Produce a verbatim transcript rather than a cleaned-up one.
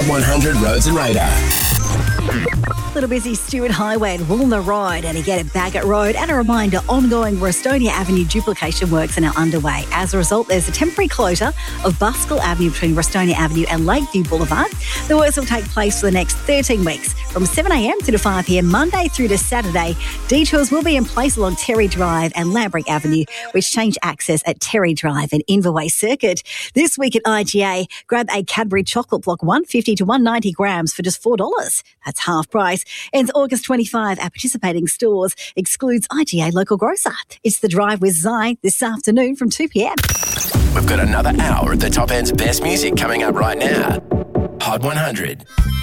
Hot one hundred Roads and Radar. Little busy Stewart Highway and Woolner Road and again at Bagot Road. And a reminder, ongoing Westonia Avenue duplication works are now underway. As a result, there's a temporary closure of Buskell Avenue between Westonia Avenue and Lakeview Boulevard. The works will take place for the next thirteen weeks from seven a m to five p m Monday through to Saturday. Detours will be in place along Terry Drive and Lambrick Avenue, which change access at Terry Drive and Inverway Circuit. This week at I G A, grab a Cadbury chocolate block one fifty to one ninety grams for just four dollars. That's half price. Ends August twenty-fifth at participating stores. Excludes I G A local grocer. It's The Drive with Zai this afternoon from two p m. We've got another hour of the top end's best music coming up right now. Hot one hundred.